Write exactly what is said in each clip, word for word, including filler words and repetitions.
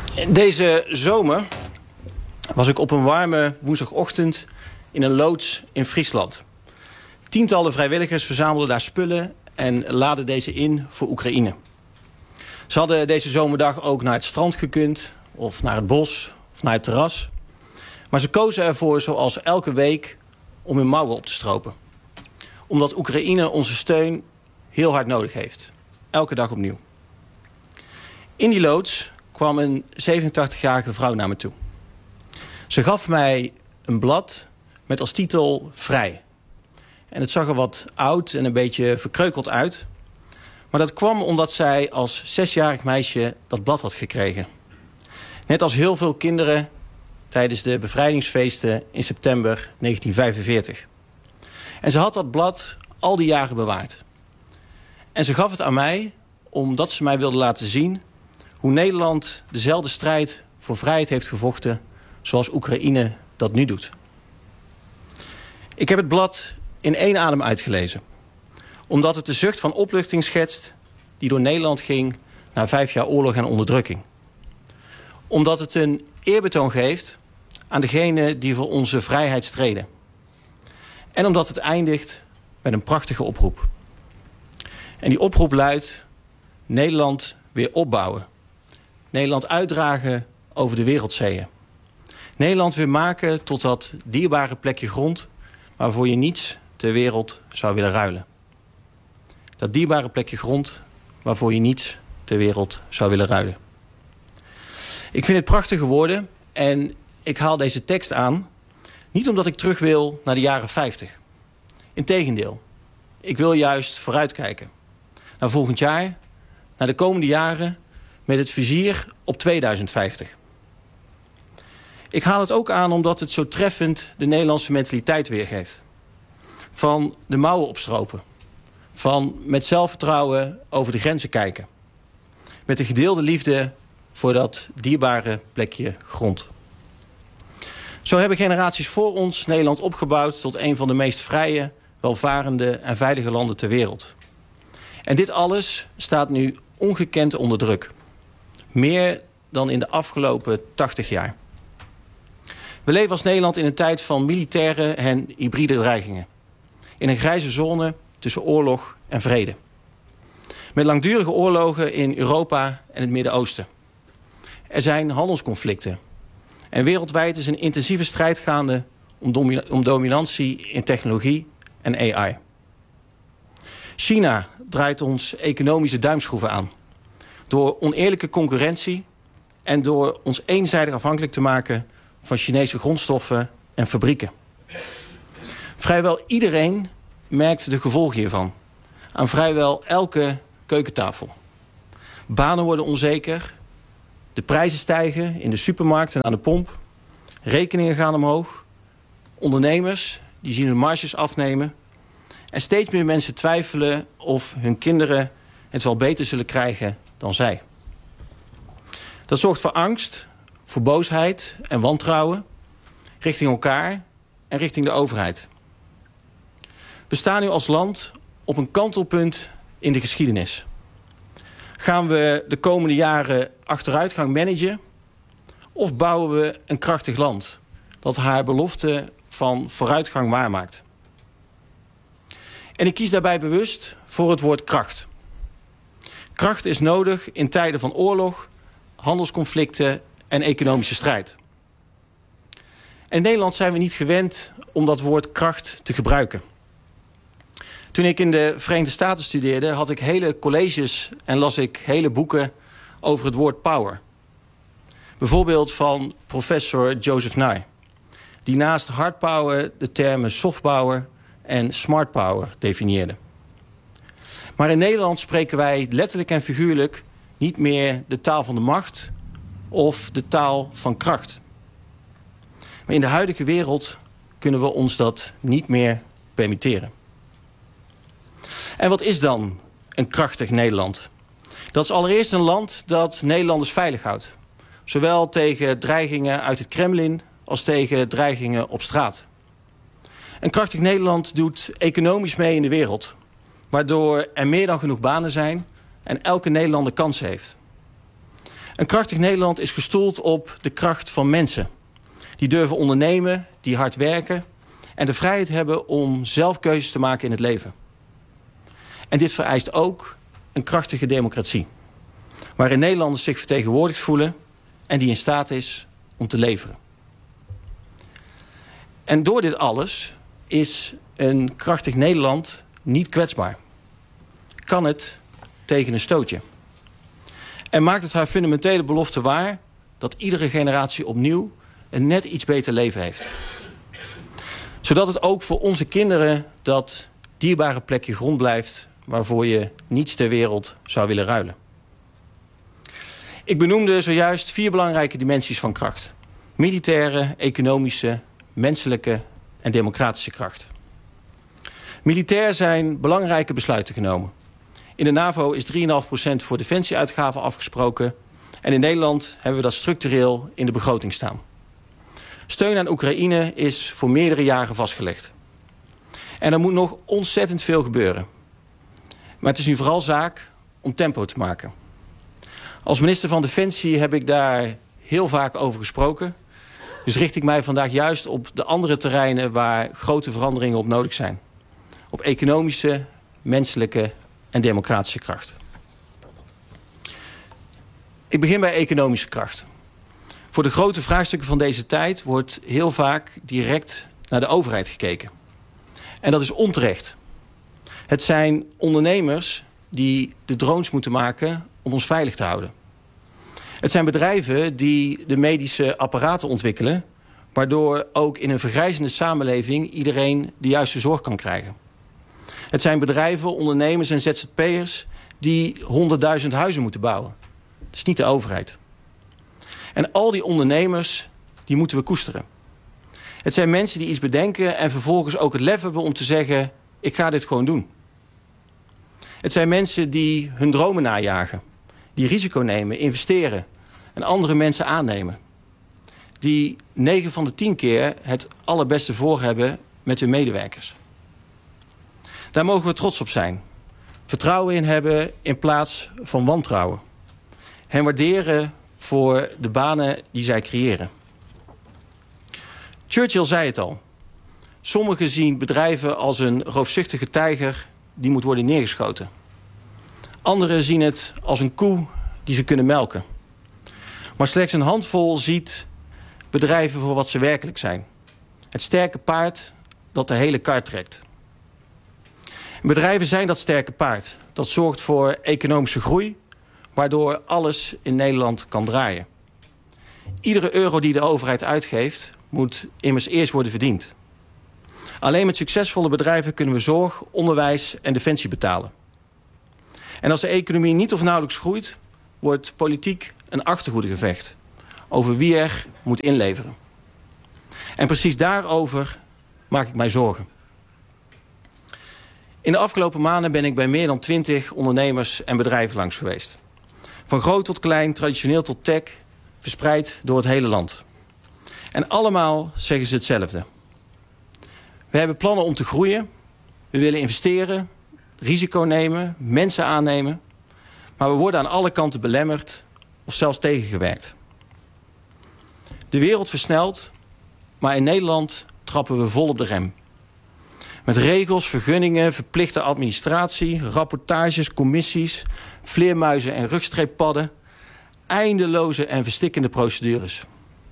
Deze zomer was ik op een warme woensdagochtend in een loods in Friesland. Tientallen vrijwilligers verzamelden daar spullen en laadden deze in voor Oekraïne. Ze hadden deze zomerdag ook naar het strand gekund, of naar het bos, of naar het terras. Maar ze kozen ervoor, zoals elke week, om hun mouwen op te stropen. Omdat Oekraïne onze steun heel hard nodig heeft. Elke dag opnieuw. In die loods kwam een zevenentachtigjarige vrouw naar me toe. Ze gaf mij een blad met als titel Vrij. En het zag er wat oud en een beetje verkreukeld uit. Maar dat kwam omdat zij als zesjarig meisje dat blad had gekregen. Net als heel veel kinderen tijdens de bevrijdingsfeesten in september negentien vijfenveertig. En ze had dat blad al die jaren bewaard. En ze gaf het aan mij omdat ze mij wilde laten zien hoe Nederland dezelfde strijd voor vrijheid heeft gevochten zoals Oekraïne dat nu doet. Ik heb het blad in één adem uitgelezen. Omdat het de zucht van opluchting schetst die door Nederland ging na vijf jaar oorlog en onderdrukking. Omdat het een eerbetoon geeft aan degenen die voor onze vrijheid streden. En omdat het eindigt met een prachtige oproep. En die oproep luidt: Nederland weer opbouwen. Nederland uitdragen over de wereldzeeën. Nederland weer maken tot dat dierbare plekje grond waarvoor je niets ter wereld zou willen ruilen. Dat dierbare plekje grond waarvoor je niets ter wereld zou willen ruilen. Ik vind het prachtige woorden en ik haal deze tekst aan niet omdat ik terug wil naar de jaren vijftig. Integendeel, ik wil juist vooruitkijken. Naar volgend jaar, naar de komende jaren met het vizier op tweeduizend vijftig. Ik haal het ook aan omdat het zo treffend de Nederlandse mentaliteit weergeeft. Van de mouwen opstropen. Van met zelfvertrouwen over de grenzen kijken. Met de gedeelde liefde voor dat dierbare plekje grond. Zo hebben generaties voor ons Nederland opgebouwd tot een van de meest vrije, welvarende en veilige landen ter wereld. En dit alles staat nu ongekend onder druk. Meer dan in de afgelopen tachtig jaar. We leven als Nederland in een tijd van militaire en hybride dreigingen. In een grijze zone tussen oorlog en vrede. Met langdurige oorlogen in Europa en het Midden-Oosten. Er zijn handelsconflicten. En wereldwijd is een intensieve strijd gaande om, domi- om dominantie in technologie en A I. China draait ons economische duimschroeven aan. Door oneerlijke concurrentie en door ons eenzijdig afhankelijk te maken van Chinese grondstoffen en fabrieken. Vrijwel iedereen merkt de gevolgen hiervan. Aan vrijwel elke keukentafel. Banen worden onzeker. De prijzen stijgen in de supermarkt en aan de pomp. Rekeningen gaan omhoog. Ondernemers die zien hun marges afnemen. En steeds meer mensen twijfelen of hun kinderen het wel beter zullen krijgen dan zij. Dat zorgt voor angst, voor boosheid en wantrouwen richting elkaar en richting de overheid. We staan nu als land op een kantelpunt in de geschiedenis. Gaan we de komende jaren achteruitgang managen of bouwen we een krachtig land dat haar belofte van vooruitgang waarmaakt? En ik kies daarbij bewust voor het woord kracht. Kracht is nodig in tijden van oorlog, handelsconflicten en economische strijd. In Nederland zijn we niet gewend om dat woord kracht te gebruiken. Toen ik in de Verenigde Staten studeerde, had ik hele colleges en las ik hele boeken over het woord power. Bijvoorbeeld van professor Joseph Nye, die naast hard power de termen soft power en smart power definieerde. Maar in Nederland spreken wij letterlijk en figuurlijk niet meer de taal van de macht of de taal van kracht. Maar in de huidige wereld kunnen we ons dat niet meer permitteren. En wat is dan een krachtig Nederland? Dat is allereerst een land dat Nederlanders veilig houdt. Zowel tegen dreigingen uit het Kremlin als tegen dreigingen op straat. Een krachtig Nederland doet economisch mee in de wereld, waardoor er meer dan genoeg banen zijn en elke Nederlander kansen heeft. Een krachtig Nederland is gestoeld op de kracht van mensen. Die durven ondernemen, die hard werken en de vrijheid hebben om zelf keuzes te maken in het leven. En dit vereist ook een krachtige democratie, waarin Nederlanders zich vertegenwoordigd voelen en die in staat is om te leveren. En door dit alles is een krachtig Nederland niet kwetsbaar. Kan het tegen een stootje. En maakt het haar fundamentele belofte waar dat iedere generatie opnieuw een net iets beter leven heeft. Zodat het ook voor onze kinderen dat dierbare plekje grond blijft waarvoor je niets ter wereld zou willen ruilen. Ik benoemde zojuist vier belangrijke dimensies van kracht. Militaire, economische, menselijke en democratische kracht. Militair zijn belangrijke besluiten genomen. In de NAVO is drie komma vijf procent voor defensieuitgaven afgesproken. En in Nederland hebben we dat structureel in de begroting staan. Steun aan Oekraïne is voor meerdere jaren vastgelegd. En er moet nog ontzettend veel gebeuren. Maar het is nu vooral zaak om tempo te maken. Als minister van Defensie heb ik daar heel vaak over gesproken. Dus richt ik mij vandaag juist op de andere terreinen waar grote veranderingen op nodig zijn. Op economische, menselijke en democratische kracht. Ik begin bij economische kracht. Voor de grote vraagstukken van deze tijd wordt heel vaak direct naar de overheid gekeken. En dat is onterecht. Het zijn ondernemers die de drones moeten maken om ons veilig te houden. Het zijn bedrijven die de medische apparaten ontwikkelen, waardoor ook in een vergrijzende samenleving iedereen de juiste zorg kan krijgen. Het zijn bedrijven, ondernemers en Z Z P'ers die honderdduizend huizen moeten bouwen. Het is niet de overheid. En al die ondernemers, die moeten we koesteren. Het zijn mensen die iets bedenken en vervolgens ook het lef hebben om te zeggen, ik ga dit gewoon doen. Het zijn mensen die hun dromen najagen, die risico nemen, investeren en andere mensen aannemen. Die negen van de tien keer het allerbeste voor hebben met hun medewerkers. Daar mogen we trots op zijn. Vertrouwen in hebben in plaats van wantrouwen. Hen waarderen voor de banen die zij creëren. Churchill zei het al. Sommigen zien bedrijven als een roofzuchtige tijger die moet worden neergeschoten. Anderen zien het als een koe die ze kunnen melken. Maar slechts een handvol ziet bedrijven voor wat ze werkelijk zijn. Het sterke paard dat de hele kar trekt. Bedrijven zijn dat sterke paard. Dat zorgt voor economische groei, waardoor alles in Nederland kan draaien. Iedere euro die de overheid uitgeeft, moet immers eerst worden verdiend. Alleen met succesvolle bedrijven kunnen we zorg, onderwijs en defensie betalen. En als de economie niet of nauwelijks groeit, wordt politiek een achterhoedegevecht over wie er moet inleveren. En precies daarover maak ik mij zorgen. In de afgelopen maanden ben ik bij meer dan twintig ondernemers en bedrijven langs geweest. Van groot tot klein, traditioneel tot tech, verspreid door het hele land. En allemaal zeggen ze hetzelfde. We hebben plannen om te groeien. We willen investeren, risico nemen, mensen aannemen. Maar we worden aan alle kanten belemmerd of zelfs tegengewerkt. De wereld versnelt, maar in Nederland trappen we vol op de rem. Met regels, vergunningen, verplichte administratie, rapportages, commissies, vleermuizen en rugstreeppadden. Eindeloze en verstikkende procedures.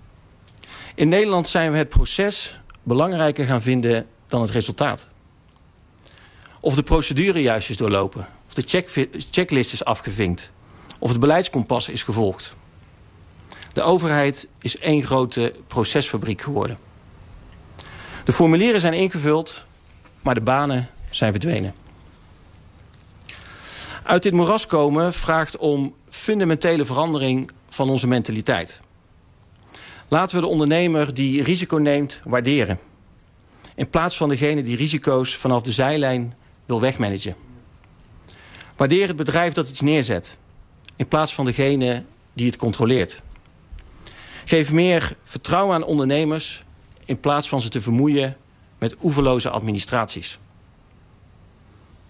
In Nederland zijn we het proces belangrijker gaan vinden dan het resultaat. Of de procedure juist is doorlopen, of de check, checklist is afgevinkt, of het beleidskompas is gevolgd. De overheid is één grote procesfabriek geworden. De formulieren zijn ingevuld, maar de banen zijn verdwenen. Uit dit moeras komen vraagt om fundamentele verandering van onze mentaliteit. Laten we de ondernemer die risico neemt waarderen. In plaats van degene die risico's vanaf de zijlijn wil wegmanagen. Waardeer het bedrijf dat iets neerzet. In plaats van degene die het controleert. Geef meer vertrouwen aan ondernemers in plaats van ze te vermoeien met oeverloze administraties.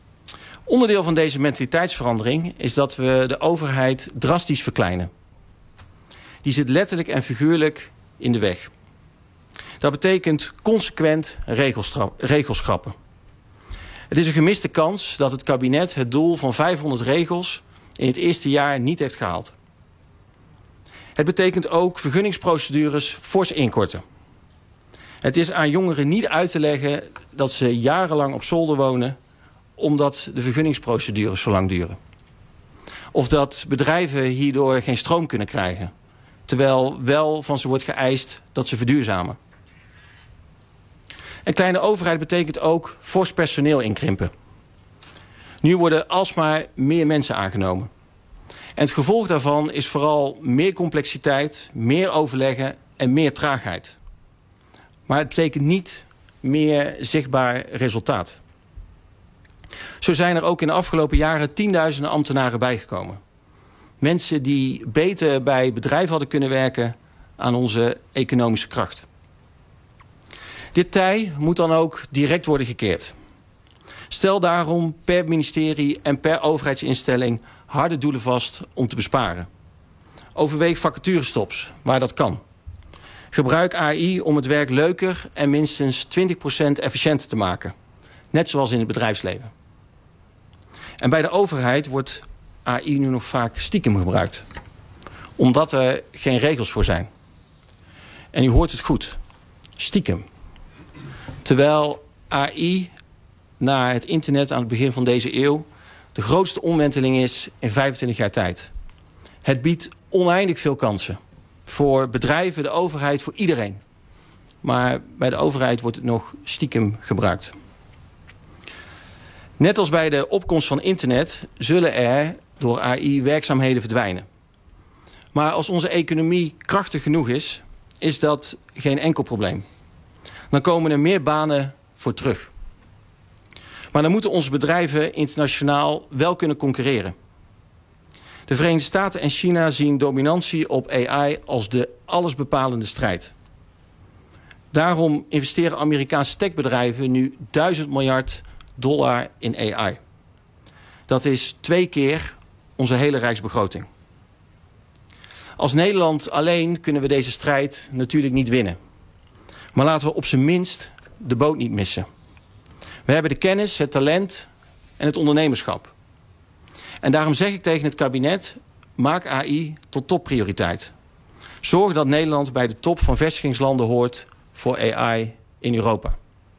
Onderdeel van deze mentaliteitsverandering is dat we de overheid drastisch verkleinen. die zit letterlijk en figuurlijk in de weg. Dat betekent consequent regels schrappen. Het is een gemiste kans dat het kabinet het doel van vijfhonderd regels in het eerste jaar niet heeft gehaald. Het betekent ook vergunningsprocedures fors inkorten. Het is aan jongeren niet uit te leggen dat ze jarenlang op zolder wonen omdat de vergunningsprocedures zo lang duren. Of dat bedrijven hierdoor geen stroom kunnen krijgen, terwijl wel van ze wordt geëist dat ze verduurzamen. Een kleine overheid betekent ook fors personeel inkrimpen. Nu worden alsmaar meer mensen aangenomen. En het gevolg daarvan is vooral meer complexiteit, meer overleggen en meer traagheid. Maar het betekent niet meer zichtbaar resultaat. Zo zijn er ook in de afgelopen jaren tienduizenden ambtenaren bijgekomen. Mensen die beter bij bedrijven hadden kunnen werken aan onze economische kracht. Dit tij moet dan ook direct worden gekeerd. Stel daarom per ministerie en per overheidsinstelling harde doelen vast om te besparen. Overweeg vacaturestops waar dat kan. Gebruik A I om het werk leuker en minstens twintig procent efficiënter te maken. Net zoals in het bedrijfsleven. En bij de overheid wordt A I nu nog vaak stiekem gebruikt. Omdat er geen regels voor zijn. En u hoort het goed. Stiekem. Terwijl A I na het internet aan het begin van deze eeuw de grootste omwenteling is in vijfentwintig jaar tijd. Het biedt oneindig veel kansen. Voor bedrijven, de overheid, voor iedereen. Maar bij de overheid wordt het nog stiekem gebruikt. Net als bij de opkomst van internet zullen er door A I werkzaamheden verdwijnen. Maar als onze economie krachtig genoeg is, is dat geen enkel probleem. Dan komen er meer banen voor terug. Maar dan moeten onze bedrijven internationaal wel kunnen concurreren. De Verenigde Staten en China zien dominantie op A I als de allesbepalende strijd. Daarom investeren Amerikaanse techbedrijven nu duizend miljard dollar in A I. Dat is twee keer onze hele rijksbegroting. Als Nederland alleen kunnen we deze strijd natuurlijk niet winnen. Maar laten we op zijn minst de boot niet missen. We hebben de kennis, het talent en het ondernemerschap. En daarom zeg ik tegen het kabinet, maak A I tot topprioriteit. Zorg dat Nederland bij de top van vestigingslanden hoort voor A I in Europa.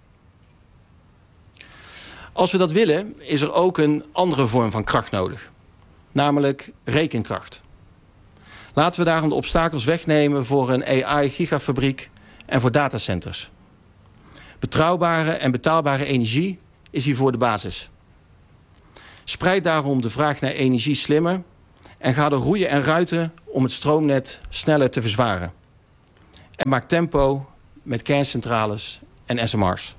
Als we dat willen, is er ook een andere vorm van kracht nodig. Namelijk rekenkracht. Laten we daarom de obstakels wegnemen voor een A I-gigafabriek en voor datacenters. Betrouwbare en betaalbare energie is hiervoor de basis. Spreid daarom de vraag naar energie slimmer en ga er roeien en ruiten om het stroomnet sneller te verzwaren. En maak tempo met kerncentrales en S M R's.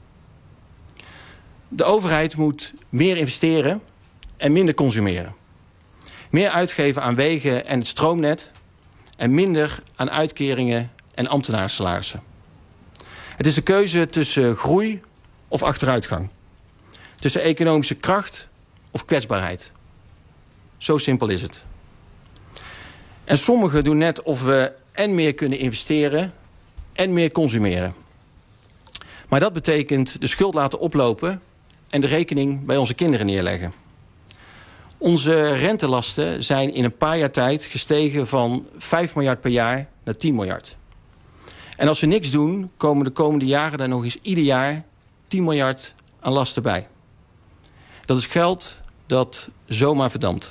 De overheid moet meer investeren en minder consumeren. Meer uitgeven aan wegen en het stroomnet en minder aan uitkeringen en ambtenarensalarissen. Het is de keuze tussen groei of achteruitgang. Tussen economische kracht of kwetsbaarheid. Zo simpel is het. En sommigen doen net of we en meer kunnen investeren en meer consumeren. Maar dat betekent de schuld laten oplopen en de rekening bij onze kinderen neerleggen. Onze rentelasten zijn in een paar jaar tijd gestegen van vijf miljard per jaar naar tien miljard. En als we niks doen, komen de komende jaren daar nog eens ieder jaar tien miljard aan lasten bij. Dat is geld dat zomaar verdampt.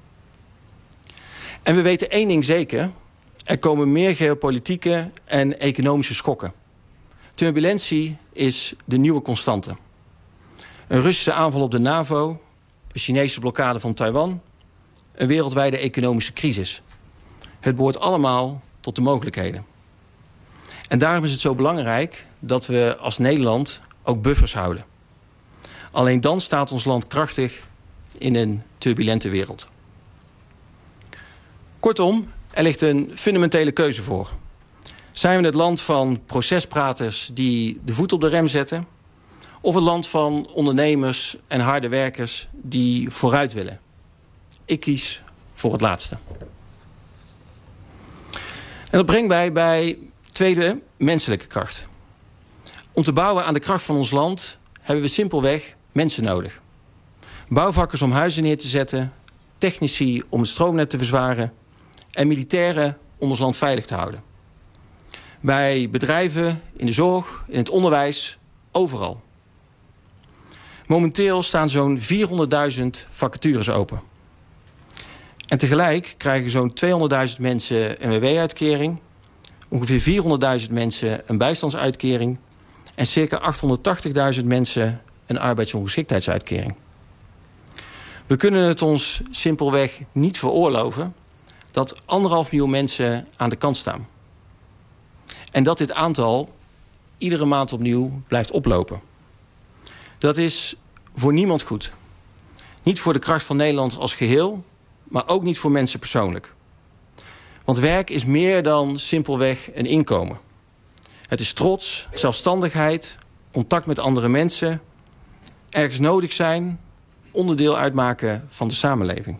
En we weten één ding zeker. Er komen meer geopolitieke en economische schokken. Turbulentie is de nieuwe constante. Een Russische aanval op de NAVO, een Chinese blokkade van Taiwan, een wereldwijde economische crisis. Het behoort allemaal tot de mogelijkheden. En daarom is het zo belangrijk dat we als Nederland ook buffers houden. Alleen dan staat ons land krachtig in een turbulente wereld. Kortom, er ligt een fundamentele keuze voor. Zijn we het land van procespraters die de voet op de rem zetten? Of het land van ondernemers en harde werkers die vooruit willen? Ik kies voor het laatste. En dat brengt mij bij tweede, menselijke kracht. Om te bouwen aan de kracht van ons land hebben we simpelweg mensen nodig. Bouwvakkers om huizen neer te zetten, technici om het stroomnet te verzwaren en militairen om ons land veilig te houden. Bij bedrijven, in de zorg, in het onderwijs, overal. Momenteel staan zo'n vierhonderdduizend vacatures open. En tegelijk krijgen zo'n tweehonderdduizend mensen een W W-uitkering, ongeveer vierhonderdduizend mensen een bijstandsuitkering en circa achthonderdtachtigduizend mensen een arbeidsongeschiktheidsuitkering. We kunnen het ons simpelweg niet veroorloven dat anderhalf miljoen mensen aan de kant staan. En dat dit aantal iedere maand opnieuw blijft oplopen. Dat is voor niemand goed. Niet voor de kracht van Nederland als geheel, maar ook niet voor mensen persoonlijk. Want werk is meer dan simpelweg een inkomen. Het is trots, zelfstandigheid, contact met andere mensen, ergens nodig zijn, onderdeel uitmaken van de samenleving.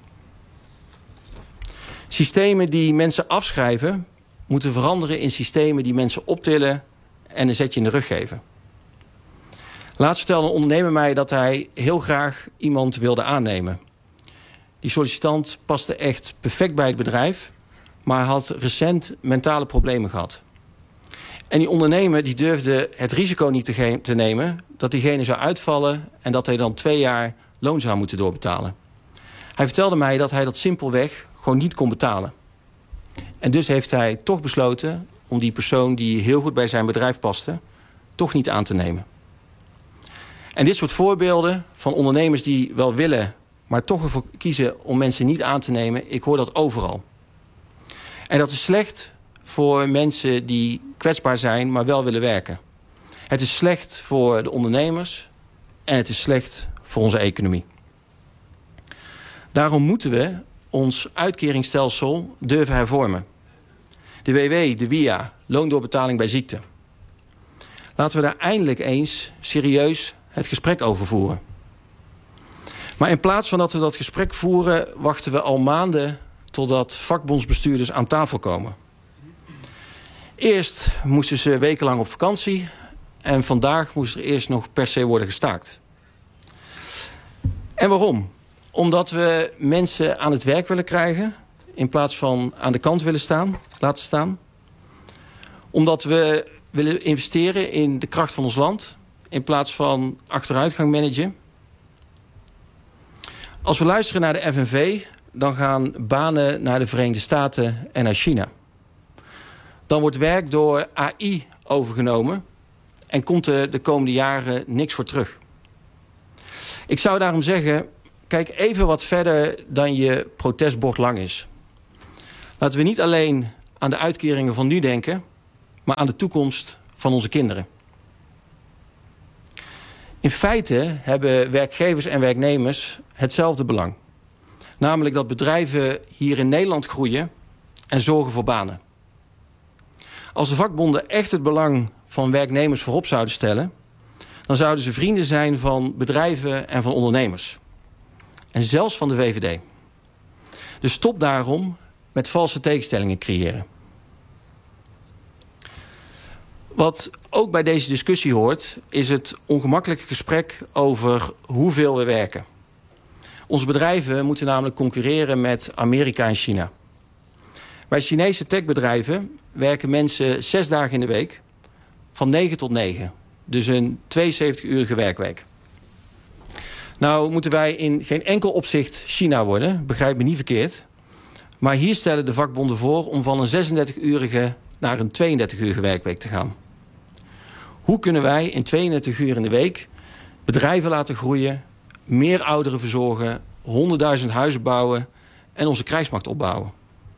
Systemen die mensen afschrijven, moeten veranderen in systemen die mensen optillen en een zetje in de rug geven. Laatst vertelde een ondernemer mij dat hij heel graag iemand wilde aannemen. Die sollicitant paste echt perfect bij het bedrijf, maar had recent mentale problemen gehad. En die ondernemer die durfde het risico niet te, te nemen dat diegene zou uitvallen en dat hij dan twee jaar loon zou moeten doorbetalen. Hij vertelde mij dat hij dat simpelweg gewoon niet kon betalen. En dus heeft hij toch besloten om die persoon die heel goed bij zijn bedrijf paste, toch niet aan te nemen. En dit soort voorbeelden van ondernemers die wel willen, maar toch ervoor kiezen om mensen niet aan te nemen, ik hoor dat overal. En dat is slecht voor mensen die kwetsbaar zijn, maar wel willen werken. Het is slecht voor de ondernemers en het is slecht voor onze economie. Daarom moeten we ons uitkeringsstelsel durven hervormen. De W W, de W I A, loondoorbetaling bij ziekte. Laten we daar eindelijk eens serieus het gesprek over voeren. Maar in plaats van dat we dat gesprek voeren, wachten we al maanden totdat vakbondsbestuurders aan tafel komen. Eerst moesten ze wekenlang op vakantie en vandaag moest er eerst nog per se worden gestaakt. En waarom? Omdat we mensen aan het werk willen krijgen in plaats van aan de kant willen staan, laten staan. Omdat we willen investeren in de kracht van ons land in plaats van achteruitgang managen. Als we luisteren naar de F N V, dan gaan banen naar de Verenigde Staten en naar China. Dan wordt werk door A I overgenomen en komt er de komende jaren niks voor terug. Ik zou daarom zeggen, kijk even wat verder dan je protestbord lang is. Laten we niet alleen aan de uitkeringen van nu denken, maar aan de toekomst van onze kinderen. In feite hebben werkgevers en werknemers hetzelfde belang. Namelijk dat bedrijven hier in Nederland groeien en zorgen voor banen. Als de vakbonden echt het belang van werknemers voorop zouden stellen, dan zouden ze vrienden zijn van bedrijven en van ondernemers. En zelfs van de V V D. Dus stop daarom met valse tegenstellingen creëren. Wat ook bij deze discussie hoort, is het ongemakkelijke gesprek over hoeveel we werken. Onze bedrijven moeten namelijk concurreren met Amerika en China. Bij Chinese techbedrijven werken mensen zes dagen in de week, van negen tot negen. Dus een tweeënzeventig-urige werkweek. Nou moeten wij in geen enkel opzicht China worden, begrijp me niet verkeerd. Maar hier stellen de vakbonden voor om van een zesendertig-urige naar een tweeëndertig-urige werkweek te gaan. Hoe kunnen wij in tweeëndertig uur in de week bedrijven laten groeien, meer ouderen verzorgen, honderdduizend huizen bouwen en onze krijgsmacht opbouwen?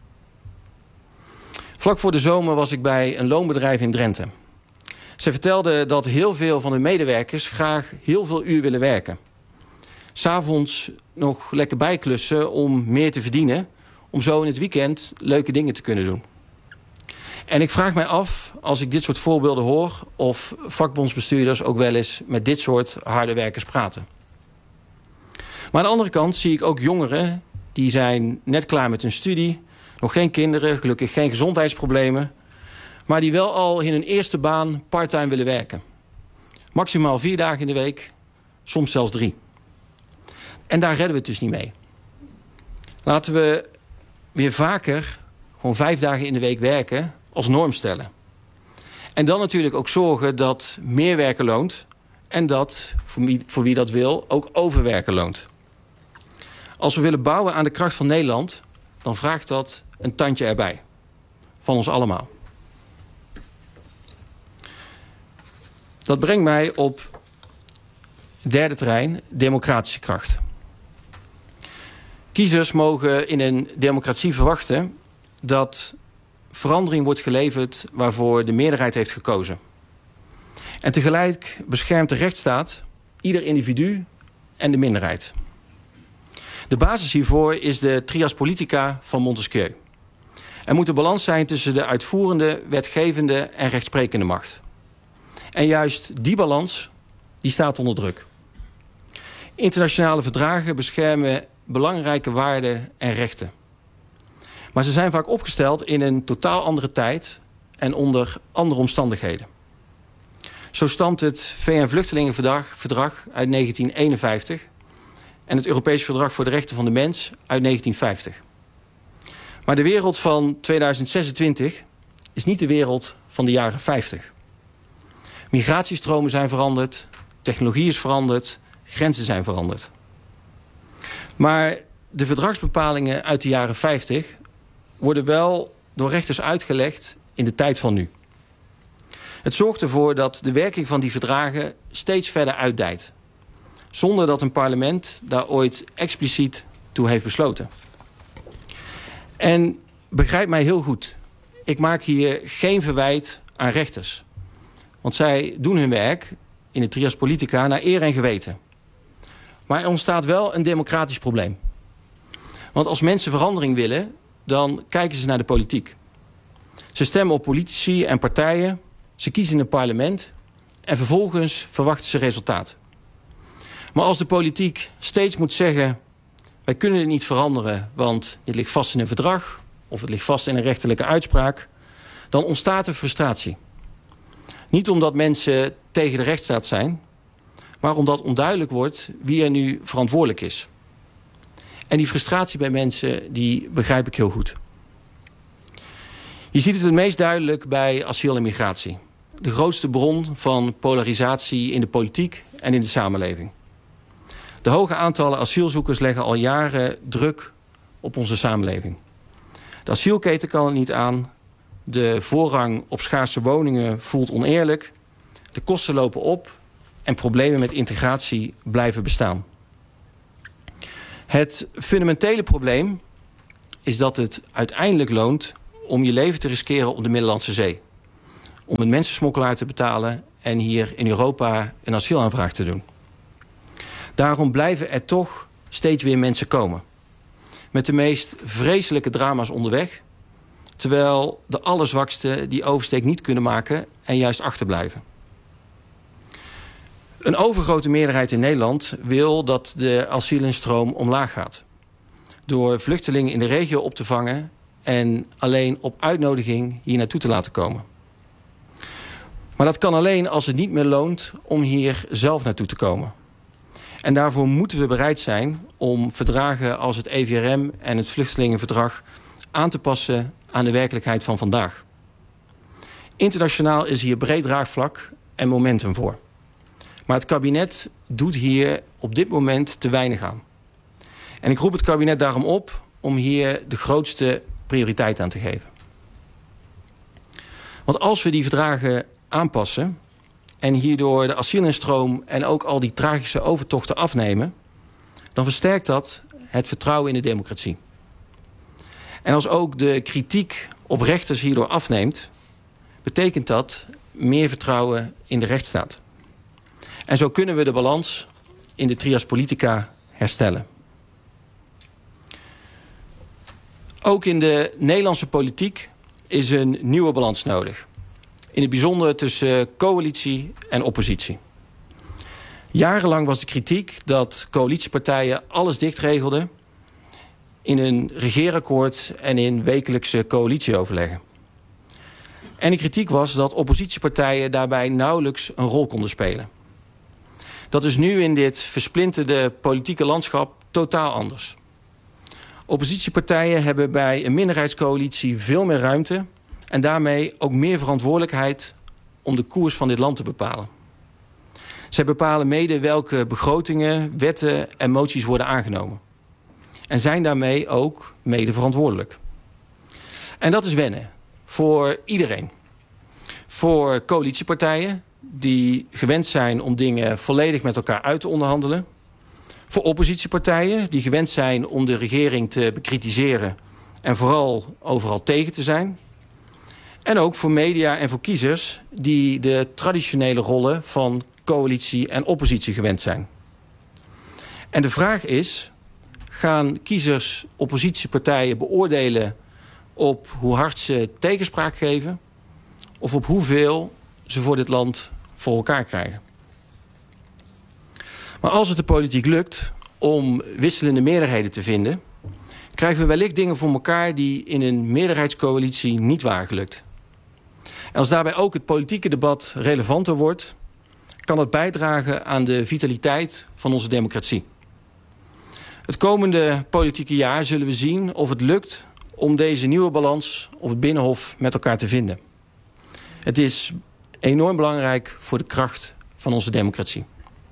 Vlak voor de zomer was ik bij een loonbedrijf in Drenthe. Ze vertelden dat heel veel van hun medewerkers graag heel veel uur willen werken. 'S Avonds nog lekker bijklussen om meer te verdienen, om zo in het weekend leuke dingen te kunnen doen. En ik vraag mij af, als ik dit soort voorbeelden hoor, of vakbondsbestuurders ook wel eens met dit soort harde werkers praten. Maar aan de andere kant zie ik ook jongeren die zijn net klaar met hun studie, Nog geen kinderen, gelukkig geen gezondheidsproblemen. Maar die wel al in hun eerste baan parttime willen werken. Maximaal vier dagen in de week, soms zelfs drie. En daar redden we het dus niet mee. Laten we weer vaker gewoon vijf dagen in de week werken als norm stellen. En dan natuurlijk ook zorgen dat meer werken loont. En dat, voor wie, voor wie dat wil, ook overwerken loont. Als we willen bouwen aan de kracht van Nederland, dan vraagt dat een tandje erbij. Van ons allemaal. Dat brengt mij op het derde terrein, democratische kracht. Kiezers mogen in een democratie verwachten dat verandering wordt geleverd waarvoor de meerderheid heeft gekozen. En tegelijk beschermt de rechtsstaat ieder individu en de minderheid. De basis hiervoor is de trias politica van Montesquieu. Er moet een balans zijn tussen de uitvoerende, wetgevende en rechtsprekende macht. En juist die balans die staat onder druk. Internationale verdragen beschermen belangrijke waarden en rechten. Maar ze zijn vaak opgesteld in een totaal andere tijd en onder andere omstandigheden. Zo stamt het V N-vluchtelingenverdrag uit negentien eenenvijftig... en het Europees Verdrag voor de Rechten van de Mens uit negentien vijftig. Maar de wereld van tweeduizend zesentwintig is niet de wereld van de jaren vijftig. Migratiestromen zijn veranderd, technologie is veranderd, grenzen zijn veranderd. Maar de verdragsbepalingen uit de jaren vijftig worden wel door rechters uitgelegd in de tijd van nu. Het zorgt ervoor dat de werking van die verdragen steeds verder uitdijt. Zonder dat een parlement daar ooit expliciet toe heeft besloten. En begrijp mij heel goed. Ik maak hier geen verwijt aan rechters. Want zij doen hun werk in de trias politica naar eer en geweten. Maar er ontstaat wel een democratisch probleem. Want als mensen verandering willen, dan kijken ze naar de politiek. Ze stemmen op politici en partijen. Ze kiezen een parlement. En vervolgens verwachten ze resultaat. Maar als de politiek steeds moet zeggen, wij kunnen het niet veranderen, want dit ligt vast in een verdrag of het ligt vast in een rechterlijke uitspraak, dan ontstaat er frustratie. Niet omdat mensen tegen de rechtsstaat zijn, maar omdat onduidelijk wordt wie er nu verantwoordelijk is. En die frustratie bij mensen, die begrijp ik heel goed. Je ziet het het meest duidelijk bij asiel en migratie. De grootste bron van polarisatie in de politiek en in de samenleving. De hoge aantallen asielzoekers leggen al jaren druk op onze samenleving. De asielketen kan het niet aan. De voorrang op schaarse woningen voelt oneerlijk. De kosten lopen op en problemen met integratie blijven bestaan. Het fundamentele probleem is dat het uiteindelijk loont om je leven te riskeren op de Middellandse Zee. Om een mensensmokkelaar te betalen en hier in Europa een asielaanvraag te doen. Daarom blijven er toch steeds weer mensen komen. Met de meest vreselijke drama's onderweg. Terwijl de allerzwaksten die oversteek niet kunnen maken en juist achterblijven. Een overgrote meerderheid in Nederland wil dat de asielinstroom omlaag gaat. Door vluchtelingen in de regio op te vangen en alleen op uitnodiging hier naartoe te laten komen. Maar dat kan alleen als het niet meer loont om hier zelf naartoe te komen. En daarvoor moeten we bereid zijn om verdragen als het E V R M en het Vluchtelingenverdrag aan te passen aan de werkelijkheid van vandaag. Internationaal is hier breed draagvlak en momentum voor. Maar het kabinet doet hier op dit moment te weinig aan. En ik roep het kabinet daarom op om hier de grootste prioriteit aan te geven. Want als we die verdragen aanpassen en hierdoor de asielinstroom en ook al die tragische overtochten afnemen, dan versterkt dat het vertrouwen in de democratie. En als ook de kritiek op rechters hierdoor afneemt, betekent dat meer vertrouwen in de rechtsstaat. En zo kunnen we de balans in de trias politica herstellen. Ook in de Nederlandse politiek is een nieuwe balans nodig. In het bijzonder tussen coalitie en oppositie. Jarenlang was de kritiek dat coalitiepartijen alles dichtregelden in een regeerakkoord en in wekelijkse coalitieoverleggen. En de kritiek was dat oppositiepartijen daarbij nauwelijks een rol konden spelen. Dat is nu in dit versplinterde politieke landschap totaal anders. Oppositiepartijen hebben bij een minderheidscoalitie veel meer ruimte en daarmee ook meer verantwoordelijkheid om de koers van dit land te bepalen. Zij bepalen mede welke begrotingen, wetten en moties worden aangenomen. En zijn daarmee ook mede verantwoordelijk. En dat is wennen voor iedereen. Voor coalitiepartijen die gewend zijn om dingen volledig met elkaar uit te onderhandelen. Voor oppositiepartijen die gewend zijn om de regering te bekritiseren en vooral overal tegen te zijn. En ook voor media en voor kiezers die de traditionele rollen van coalitie en oppositie gewend zijn. En de vraag is, gaan kiezers oppositiepartijen beoordelen op hoe hard ze tegenspraak geven of op hoeveel ze voor dit land voor elkaar krijgen? Maar als het de politiek lukt om wisselende meerderheden te vinden, krijgen we wellicht dingen voor elkaar die in een meerderheidscoalitie niet waren gelukt. En als daarbij ook het politieke debat relevanter wordt, kan dat bijdragen aan de vitaliteit van onze democratie. Het komende politieke jaar zullen we zien of het lukt om deze nieuwe balans op het Binnenhof met elkaar te vinden. Het is enorm belangrijk voor de kracht van onze democratie.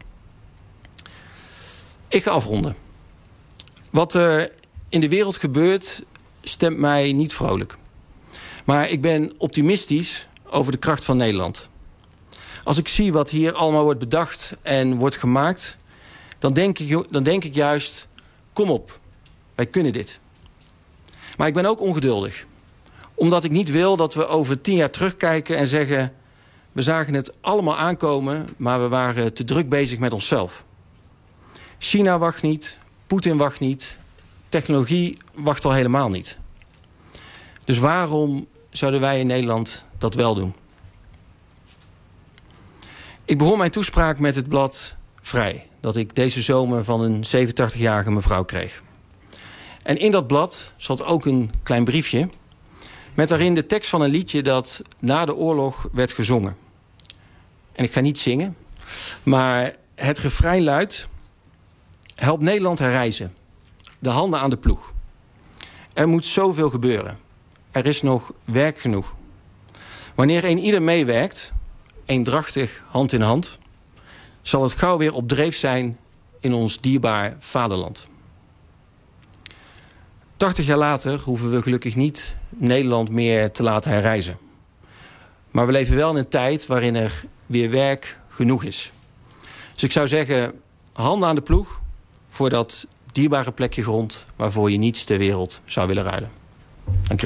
Ik ga afronden. Wat er in de wereld gebeurt, stemt mij niet vrolijk. Maar ik ben optimistisch over de kracht van Nederland. Als ik zie wat hier allemaal wordt bedacht en wordt gemaakt, dan denk ik, dan denk ik juist, kom op, wij kunnen dit. Maar ik ben ook ongeduldig. Omdat ik niet wil dat we over tien jaar terugkijken en zeggen, we zagen het allemaal aankomen, maar we waren te druk bezig met onszelf. China wacht niet, Poetin wacht niet, technologie wacht al helemaal niet. Dus waarom zouden wij in Nederland dat wel doen? Ik begon mijn toespraak met het blad Vrij, dat ik deze zomer van een zevenentachtigjarige mevrouw kreeg. En in dat blad zat ook een klein briefje met daarin de tekst van een liedje dat na de oorlog werd gezongen. En ik ga niet zingen, maar het refrein luidt: help Nederland herrijzen, de handen aan de ploeg. Er moet zoveel gebeuren. Er is nog werk genoeg. Wanneer een ieder meewerkt, eendrachtig hand in hand, zal het gauw weer op dreef zijn in ons dierbaar vaderland. Tachtig jaar later hoeven we gelukkig niet Nederland meer te laten herrijzen. Maar we leven wel in een tijd waarin er weer werk genoeg is. Dus ik zou zeggen, handen aan de ploeg voor dat dierbare plekje grond waarvoor je niets ter wereld zou willen ruilen. Dank u.